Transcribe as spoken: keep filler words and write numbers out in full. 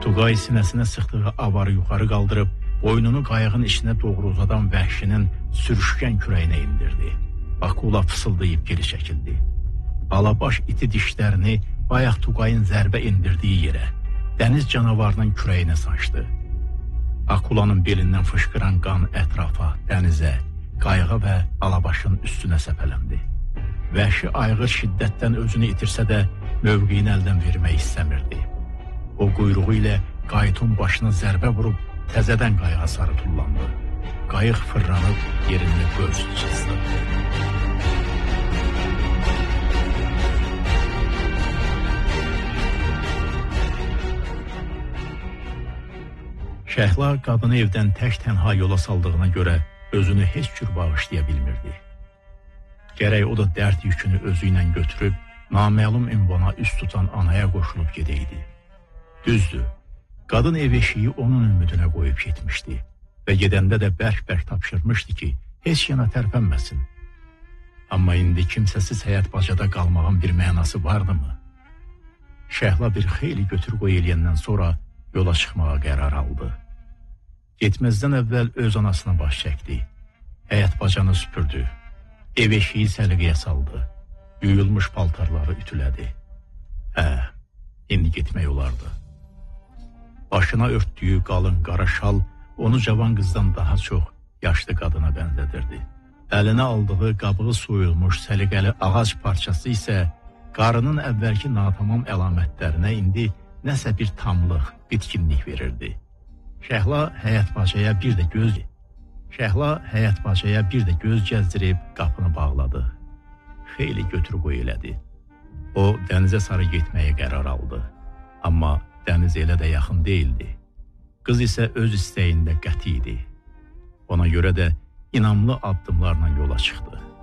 Tuqay sinəsinə sıxdığı avarı yuxarı qaldırıb, boynunu qayığın içinə doğru uzadan vəhşinin sürüşkən kürəyinə indirdi. Akula fısıldayıb geri çəkildi. Alabaş iti dişlərini bayaq Tuqayın zərbə indirdiyi yerə, dəniz canavarının kürəyinə saçdı. Akulanın belindən fışqıran qan ətrafa, dənizə, qayığa və alabaşın üstünə səpələndi. Vəhşi ayğır şiddətdən özünü itirsə də mövqeyini əldən vermək istəmirdi. O quyruğu ilə qayıtın başına zərbə vurub təzədən qayığa sarı tullandı. Qayıq fırlanıb yerini göz çizdi. Şəhla qadını evdən tək-tənha yola saldığına görə özünü heç cür bağışlaya bilmirdi. Gərək o da dərd yükünü özü ilə götürüb, naməlum ünvana üst tutan anaya qoşulub gedəydi. Düzdür, qadın ev eşiyi onun ümidinə qoyub getmişdi və gedəndə də bərk-bərk tapşırmışdı ki, heç yana tərpənməsin. Amma indi kimsəsiz həyat bacada qalmağın bir mənası vardı mı? Şəhla bir xeyli götür-qoy eləyəndən sonra yola çıxmağa qərar aldı. Getməzdən əvvəl öz anasına baş çəkdi. Həyat bacanı süpürdü. Ev eşiyi səliqəyə saldı. Yuyulmuş paltarları ütülədi. Hə, indi getmək olardı. Başına örtdüyü qalın qara şal onu cavan qızdan daha çox yaşlı qadına bənzədirdi. Əlinə aldığı qabığı soyulmuş səliqəli ağac parçası isə qarının əvvəlki natamam əlamətlərinə indi nəsə bir tamlıq, bitkinlik verirdi. Şəhla həyat bacaya bir də göz Şəhla həyat bacaya bir də göz gəzdirib qapını bağladı. Xeyli götür-qoy elədi. O dənizə sarı getməyə qərar aldı. Amma dəniz elə də yaxın deyildi. Qız isə öz istəyində qəti idi. Ona görə də inamlı addımlarla yola çıxdı.